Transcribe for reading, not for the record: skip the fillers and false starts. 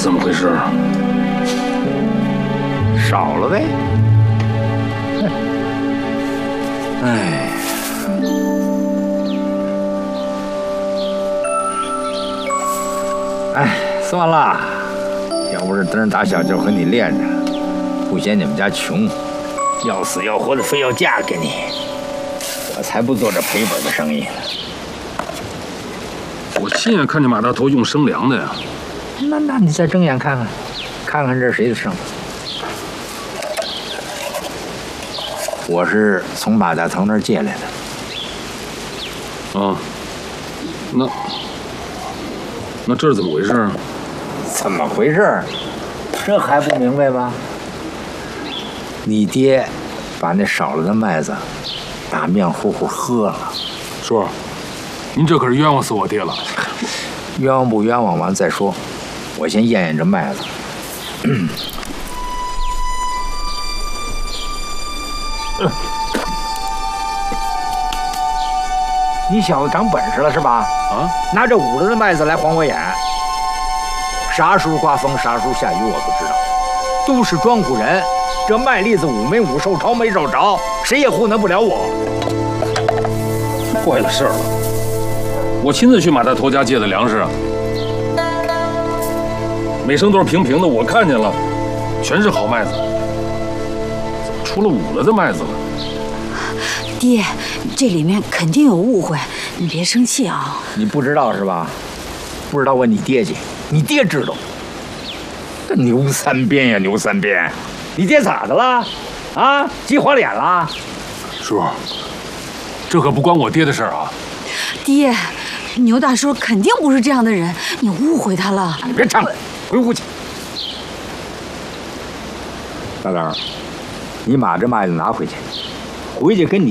怎么回事？ 少了呗。哎，哎，算了，要不是等着打小就和你练着，不嫌你们家穷，要死要活的非要嫁给你，我才不做这赔本的生意呢。 我亲眼看见马大头用生粮的呀。 那你再睁眼看看，看看这是谁的生？我是从马大头那儿借来的。啊，那这是怎么回事啊？ 怎么回事？这还不明白吗？你爹把那少了的麦子打面糊糊喝了。 叔，您这可是冤枉死我爹了。 冤枉不冤枉完再说，我先验验这麦子。你小子长本事了是吧？ 啊！ 拿这捂着的麦子来晃我眼。啥时候刮风，啥时候下雨我不知道，都是庄户人。这麦粒子捂没捂，受潮没受着，谁也糊弄不了我。 坏了事儿了！我亲自去马大头家借的粮食，每升都是平平的，我看见了，全是好麦子，怎么出了捂了的麦子了？ 爹，这里面肯定有误会，你别生气啊。 你不知道是吧？不知道问你爹去，你爹知道。这牛三鞭呀，牛三鞭！你爹咋的了？啊，急花脸了？ 叔，这可不关我爹的事儿啊。 爹，牛大叔肯定不是这样的人，你误会他了。 你别唱，回屋去。大刚，你把这麦子拿回去，回去跟你